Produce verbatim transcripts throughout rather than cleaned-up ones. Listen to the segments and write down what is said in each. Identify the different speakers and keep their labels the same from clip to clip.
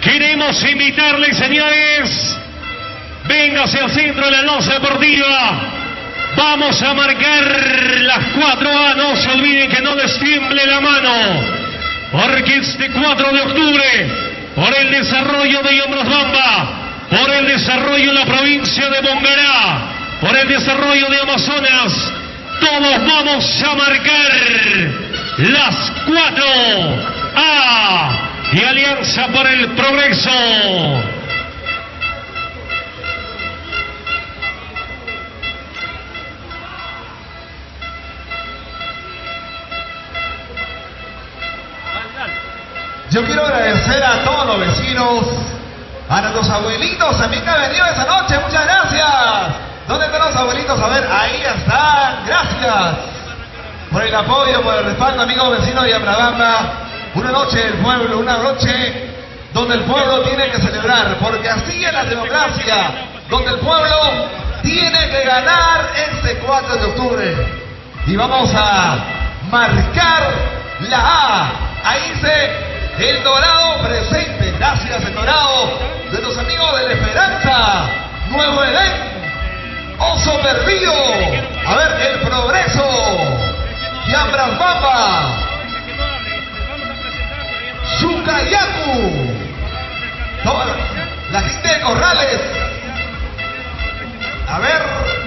Speaker 1: Queremos invitarles, señores, véngase al centro de la Loza Deportiva. Vamos a marcar las cuatro A, no se olviden que no les tiemble la mano, porque este cuatro de octubre, por el desarrollo de Yombrosbamba, por el desarrollo en la provincia de Bongará, por el desarrollo de Amazonas, todos vamos a marcar las cuatro A y Alianza por el Progreso.
Speaker 2: Yo quiero agradecer a todos los vecinos, a nuestros abuelitos también que han venido esta noche, muchas gracias. ¿Dónde están los abuelitos? A ver, ahí están, gracias por el apoyo, por el respaldo, amigos vecinos de Yombrosbamba. Una noche del pueblo, una noche donde el pueblo tiene que celebrar, porque así es la democracia, donde el pueblo tiene que ganar este cuatro de octubre. Y vamos a marcar la A, ahí se... El Dorado presente, gracias el Dorado, de los amigos de la Esperanza, Nuevo Edén, Oso Perdido, a ver, el Progreso, Yombrosbamba, Sucayacu, toda la, la gente de Corrales, a ver,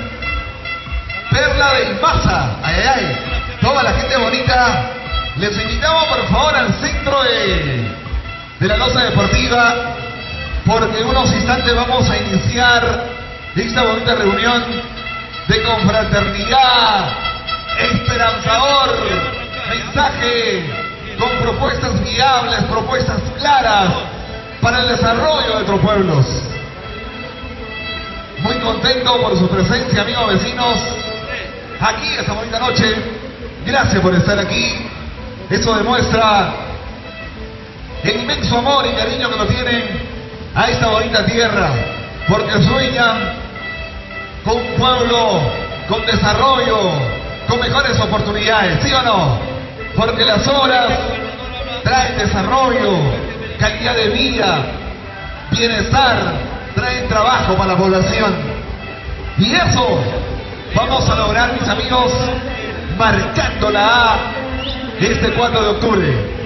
Speaker 2: Perla de Imaza, ay, ay, ay, toda la gente bonita. Les invitamos por favor al centro de, de la Loza Deportiva, porque en unos instantes vamos a iniciar esta bonita reunión de confraternidad, esperanzador, mensaje con propuestas viables, propuestas claras para el desarrollo de nuestros pueblos. Muy contento por su presencia, amigos vecinos, aquí esta bonita noche. Gracias por estar aquí. Eso demuestra el inmenso amor y cariño que lo tienen a esta bonita tierra, porque sueñan con un pueblo con desarrollo, con mejores oportunidades, ¿sí o no? Porque las obras traen desarrollo, calidad de vida, bienestar, traen trabajo para la población. Y eso vamos a lograr, mis amigos, marcando la A este cuatro de octubre.